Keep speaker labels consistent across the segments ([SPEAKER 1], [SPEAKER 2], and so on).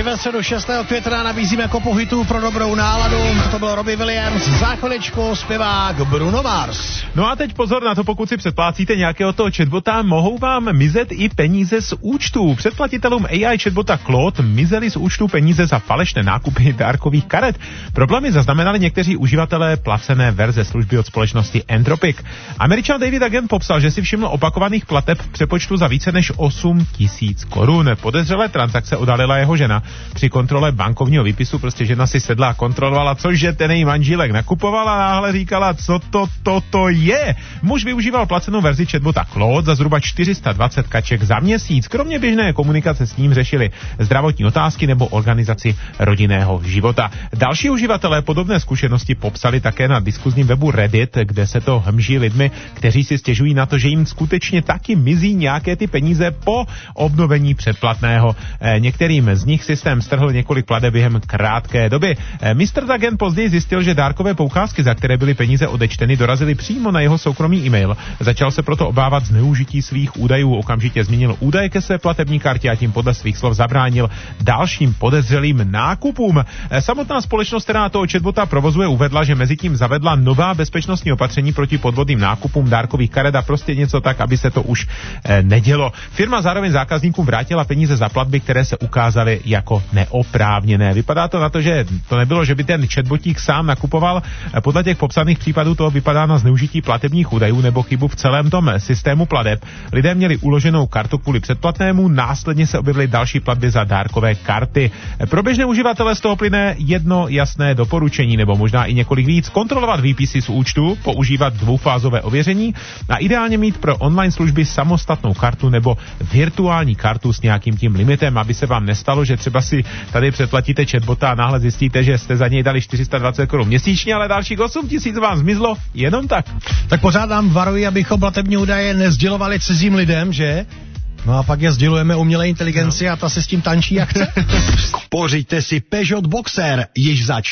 [SPEAKER 1] I ve středu 6. května nabízíme kopu hitů pro dobrou náladu. To byl Robbie Williams, za chviličku zpěvák Bruno Mars.
[SPEAKER 2] No a teď pozor na to, pokud si předplácíte nějakého toho chatbota, mohou vám mizet i peníze z účtů. Předplatitelům AI chatbota Claude mizely z účtů peníze za falešné nákupy dárkových karet. Problémy zaznamenali někteří uživatelé placené verze služby od společnosti Entropic. Američan David Agent popsal, že si všiml opakovaných plateb v přepočtu za více než 8 000 korun. Podezřelé transakce odhalila jeho žena. Při kontrole bankovního výpisu prostě žena si sedla a kontrolovala, cože ten její manžílek nakupoval a náhle říkala, co to je. Muž využíval placenou verzi chatbota Claude za zhruba 420 kaček za měsíc. Kromě běžné komunikace s ním řešili zdravotní otázky nebo organizaci rodinného života. Další uživatelé podobné zkušenosti popsali také na diskuzním webu Reddit, kde se to hmží lidmi, kteří si stěžují na to, že jim skutečně taky mizí nějaké ty peníze po obnovení předplatného. Některým z nich systém strhl několik plateb během krátké doby. Mr. Dagen později zjistil, že dárkové poukázky, za které byly peníze odečteny, dorazily přímo na jeho soukromý e-mail. Začal se proto obávat zneužití svých údajů, okamžitě změnil údaje ke své platební kartě a tím podle svých slov zabránil dalším podezřelým nákupům. Samotná společnost, která toho chatbota provozuje, uvedla, že mezi tím zavedla nová bezpečnostní opatření proti podvodným nákupům dárkových karet a prostě něco tak, aby se to už nedělo. Firma zároveň zákazníkům vrátila peníze za platby, které se ukázaly jako neoprávněné. Vypadá to na to, že to nebylo, že by ten chatbotík sám nakupoval. Podle těch popsaných případů to vypadá na zneužití platebních údajů nebo chybu v celém tom systému plateb. Lidé měli uloženou kartu kvůli předplatnému, následně se objevily další platby za dárkové karty. Pro běžné uživatele z toho plyne jedno jasné doporučení, nebo možná i několik víc: kontrolovat výpisy z účtu, používat dvoufázové ověření a ideálně mít pro online služby samostatnou kartu nebo virtuální kartu s nějakým tím limitem, aby se vám nestalo, že třeba si tady předplatíte chatbota a náhle zjistíte, že jste za něj dali 420 korun měsíčně, ale dalších 8 000 vám zmizlo jenom tak.
[SPEAKER 1] Tak pořád nám varují, abychom platební údaje nesdělovali cizím lidem, že? No a pak je sdělujeme umělé inteligenci a ta se s tím tančí jak chce. Pořiďte si Peugeot Boxer již za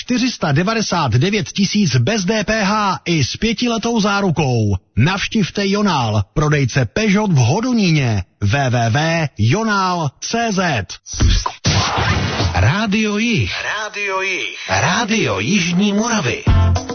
[SPEAKER 1] 499 000 bez DPH i s 5letou zárukou. Navštivte Jonál, prodejce Peugeot v Hodoníně. www.jonal.cz. Rádio Jih. Rádio Jižní Moravy.